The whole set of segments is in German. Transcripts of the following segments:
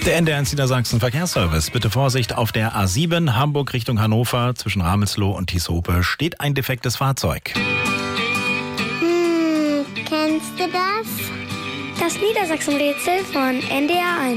Der NDR Niedersachsen Verkehrsservice. Bitte Vorsicht auf der A7 Hamburg Richtung Hannover. Zwischen Ramelsloh und Tieshope steht ein defektes Fahrzeug. Kennst du das? Das Niedersachsen-Rätsel von NDR 1.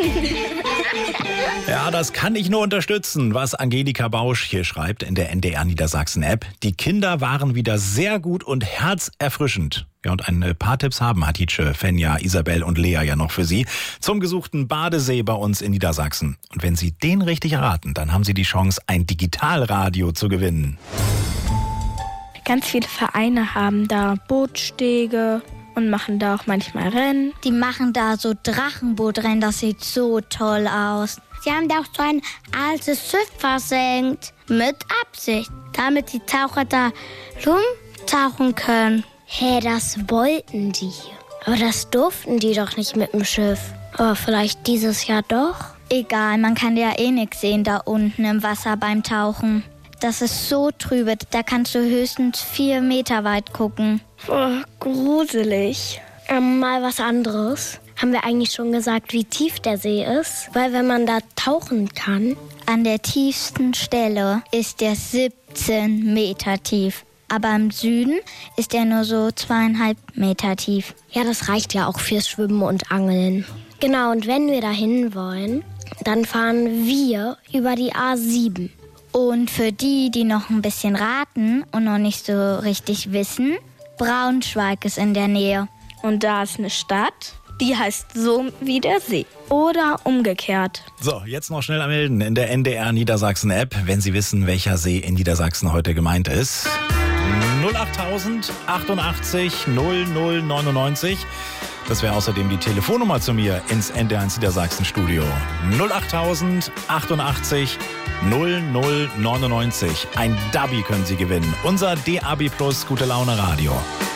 Ja, das kann ich nur unterstützen, was Angelika Bausch hier schreibt in der NDR Niedersachsen-App. Die Kinder waren wieder sehr gut und herzerfrischend. Ja, und ein paar Tipps haben Hatice, Fenja, Isabel und Lea ja noch für Sie zum gesuchten Badesee bei uns in Niedersachsen. Und wenn Sie den richtig erraten, dann haben Sie die Chance, ein Digitalradio zu gewinnen. Ganz viele Vereine haben da Bootstege und machen da auch manchmal Rennen. Die machen da so Drachenbootrennen, das sieht so toll aus. Sie haben da auch so ein altes Schiff versenkt. Mit Absicht. Damit die Taucher da rumtauchen können. Hä, das wollten die. Aber das durften die doch nicht mit dem Schiff. Aber vielleicht dieses Jahr doch? Egal, man kann ja eh nichts sehen da unten im Wasser beim Tauchen. Das ist so trübe, da kannst du höchstens 4 Meter weit gucken. Oh, gruselig. Mal was anderes. Haben wir eigentlich schon gesagt, wie tief der See ist? Weil wenn man da tauchen kann... An der tiefsten Stelle ist der 17 Meter tief. Aber im Süden ist er nur so 2,5 Meter tief. Ja, das reicht ja auch fürs Schwimmen und Angeln. Genau, und wenn wir dahin wollen, dann fahren wir über die A7. Und für die, die noch ein bisschen raten und noch nicht so richtig wissen, Braunschweig ist in der Nähe. Und da ist eine Stadt, die heißt so wie der See. Oder umgekehrt. So, jetzt noch schnell anmelden in der NDR Niedersachsen-App, wenn Sie wissen, welcher See in Niedersachsen heute gemeint ist. 08000 88 0099. Das wäre außerdem die Telefonnummer zu mir ins NDR Niedersachsen Studio. 08000 88 0099. Ein Dabi können Sie gewinnen. Unser DAB Plus Gute Laune Radio.